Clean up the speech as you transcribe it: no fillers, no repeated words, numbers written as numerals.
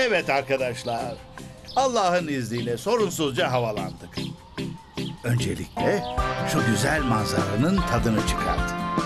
Evet arkadaşlar. Allah'ın izniyle sorunsuzca havalandık. Öncelikle şu güzel manzaranın tadını çıkartın.